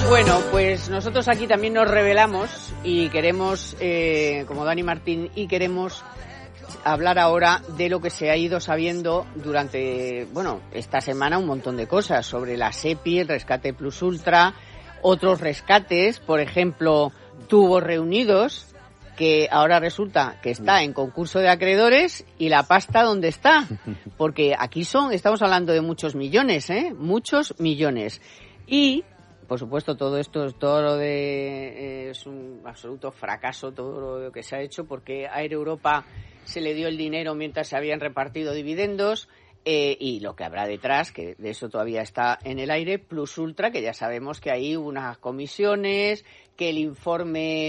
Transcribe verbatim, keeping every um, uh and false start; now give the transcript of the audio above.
Bueno, pues nosotros aquí también nos rebelamos y queremos, eh, como Dani Martín, y queremos hablar ahora de lo que se ha ido sabiendo durante, bueno, esta semana un montón de cosas sobre la SEPI, el rescate Plus Ultra, otros rescates, por ejemplo, Tubos Reunidos, que ahora resulta que está en concurso de acreedores y la pasta ¿dónde está? Porque aquí son, estamos hablando de muchos millones, ¿eh? Muchos millones. Y por supuesto, todo esto, todo lo de eh, es un absoluto fracaso, todo lo que se ha hecho, porque a Air Europa se le dio el dinero mientras se habían repartido dividendos, eh, y lo que habrá detrás, que de eso todavía está en el aire, Plus Ultra, que ya sabemos que ahí hubo unas comisiones, que el informe